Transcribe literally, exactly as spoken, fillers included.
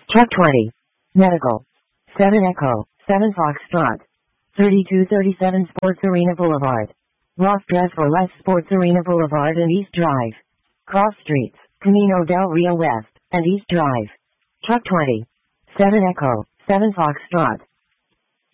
Truck twenty. Medical. seven Echo, seven Foxtrot. thirty-two thirty-seven Sports Arena Boulevard. Ross Dress for Life Sports Arena Boulevard and East Drive. Cross Streets, Camino del Rio West, and East Drive. Truck twenty. seven Echo, seven Foxtrot.